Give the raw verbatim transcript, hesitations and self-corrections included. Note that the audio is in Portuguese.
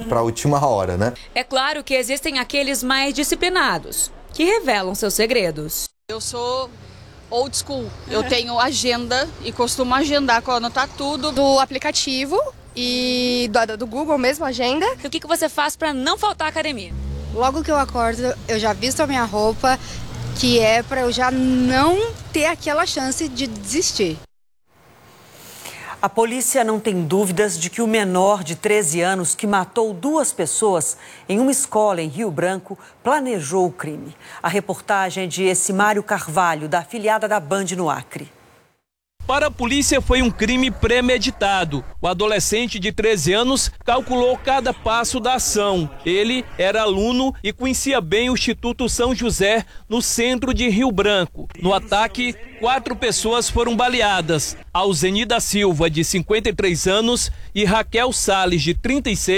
para a última hora, né? É claro que existem aqueles mais disciplinados, que revelam seus segredos. Eu sou old school, eu tenho agenda e costumo agendar quando tá tudo do aplicativo e do, do Google mesmo, agenda. E o que, que você faz para não faltar à academia? Logo que eu acordo, eu já visto a minha roupa, que é para eu já não ter aquela chance de desistir. A polícia não tem dúvidas de que o menor de treze anos que matou duas pessoas em uma escola em Rio Branco planejou o crime. A reportagem é de Essimário Carvalho, da afiliada da Band no Acre. Para a polícia foi um crime premeditado. O adolescente de treze anos calculou cada passo da ação. Ele era aluno e conhecia bem o Instituto São José, no centro de Rio Branco. No ataque, quatro pessoas foram baleadas. Alzeni da Silva, de cinquenta e três anos, e Raquel Salles, de trinta e seis,